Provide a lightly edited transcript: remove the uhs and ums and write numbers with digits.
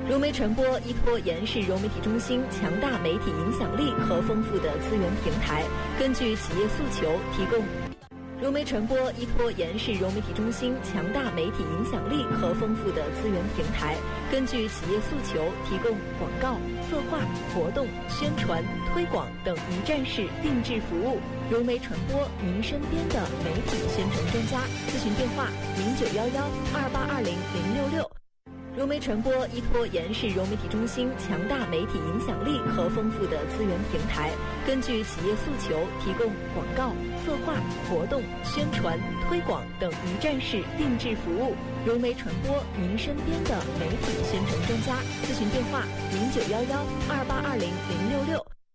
融媒传播依托延世融媒体中心强大媒体影响力和丰富的资源平台，根据企业诉求提供。融媒传播依托延世融媒体中心强大媒体影响力和丰富的资源平台，根据企业诉求提供广告、策划、活动、宣传、推广等一站式定制服务。融媒传播，您身边的媒体宣传专家。咨询电话：091128200066。融媒传播依托延世融媒体中心强大媒体影响力和丰富的资源平台，根据企业诉求提供广告、策划、活动、宣传、推广等一站式定制服务。融媒传播，您身边的媒体宣传专家。咨询电话：091128200066。